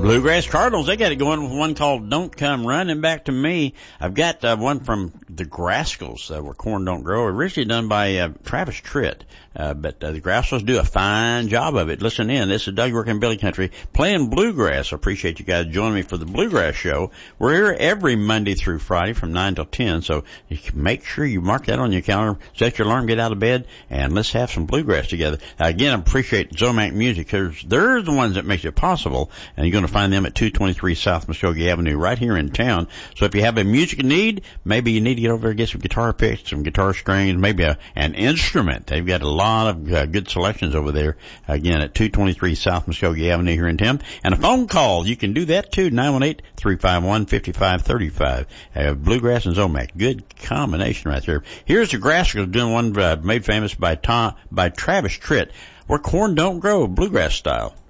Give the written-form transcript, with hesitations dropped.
Bluegrass Cardinals, they got it going with one called Don't Come Running Back to Me. I've got one from the Grascals, where corn don't grow, originally done by Travis Tritt. But the Grascals do a fine job of it. Listen in. This is Doug York and Billy Country playing bluegrass. I appreciate you guys joining me for the Bluegrass Show. We're here every Monday through Friday from 9 till 10, so you can make sure you mark that on your calendar, set your alarm, get out of bed, and let's have some bluegrass together. Again, I appreciate Zomac Music, because they're the ones that make it possible, and you're going to find them at 223 South Muskogee Avenue right here in town. So if you have a music need, maybe you need to get over there and get some guitar picks, some guitar strings, maybe an instrument. They've got a lot of good selections over there, again, at 223 South Muskogee Avenue here in town. And a phone call, you can do that too, 918-351-5535. Bluegrass and Zomac, good combination right there. Here's the Grascals doing one made famous by Travis Tritt, Where Corn Don't Grow, bluegrass style.